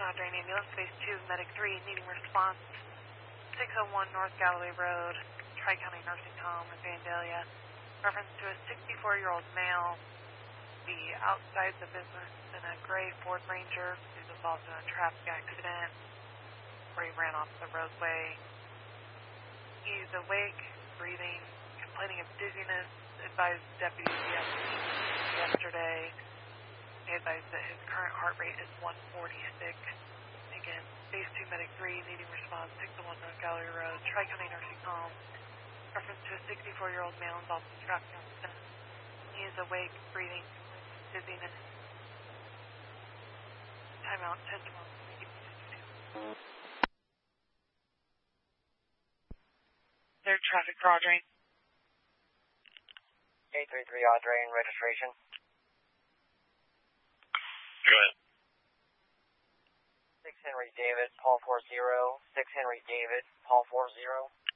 Audrey Ambulance, Base 2, Medic 3, needing response. 601 North Galloway Road, Tri-County Nursing Home in Vandalia. Reference to a 64-year-old male. Be outside the business in a gray Ford Ranger. He's involved in a traffic accident where he ran off the roadway. He's awake, breathing, complaining of dizziness. Advised deputies yesterday. They advised that his current heart rate is 146. Again, Base 2 Medic 3 needing response, 601 North Gallery Road, Tri-County Nursing Home. Reference to a 64-year-old male involved in traffic accident. He is awake, breathing, dizziness. Timeout 10-12. They're traffic for Audrey. 833 Audrey and registration. Go ahead. 6 Henry David, Paul 40. 6 Henry David, Paul 40.